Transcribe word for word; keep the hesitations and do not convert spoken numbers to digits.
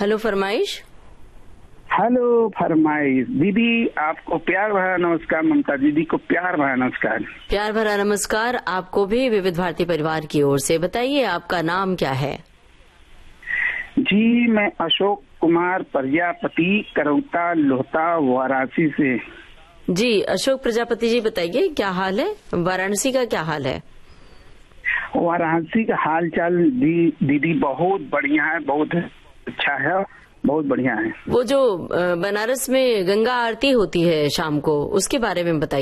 Hello फरमाइश। Hello फरमाइश। दीदी आपको प्यार भरा नमस्कार। ममता दीदी को प्यार भरा नमस्कार। प्यार भरा नमस्कार आपको भी विविध भारती परिवार की ओर से। बताइए आपका नाम क्या है? जी मैं अशोक कुमार प्रजापति, करौता लोहता वाराणसी से। जी अशोक प्रजापति जी, बताइए क्या हाल है? वाराणसी का क्या हाल है? वाराणसी का हाल चाल दी, दीदी बहुत बढ़िया है, बहुत अच्छा है, बहुत बढ़िया है। वो जो बनारस में गंगा आरती होती है शाम को, उसके बारे में बताइए।